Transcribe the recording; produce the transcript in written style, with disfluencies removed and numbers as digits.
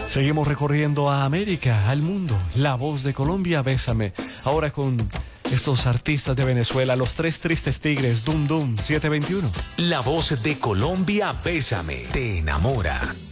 Seguimos recorriendo a América, al mundo. La voz de Colombia, Bésame. Ahora con estos artistas de Venezuela, los Tres Tristes Tigres, Dum Dum 721. La voz de Colombia, Bésame, te enamora.